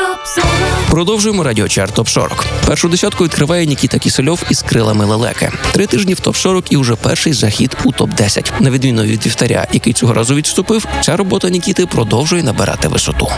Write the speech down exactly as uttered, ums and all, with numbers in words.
Продовжуємо радіочарт топ сорок. Першу десятку відкриває Нікіта Кісельов із «Крилами лелеки». Три тижні в топ сорок і вже перший захід у топ десять. На відміну від Вівтаря, який цього разу відступив, ця робота Нікіти продовжує набирати висоту.